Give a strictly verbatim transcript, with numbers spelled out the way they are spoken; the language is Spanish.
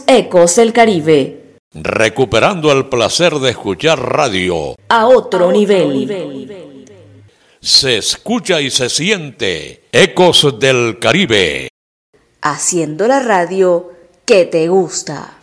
Ecos del Caribe. Recuperando el placer de escuchar radio. A otro, a nivel. otro nivel. Se escucha y se siente. Ecos del Caribe. Haciendo la radio que te gusta.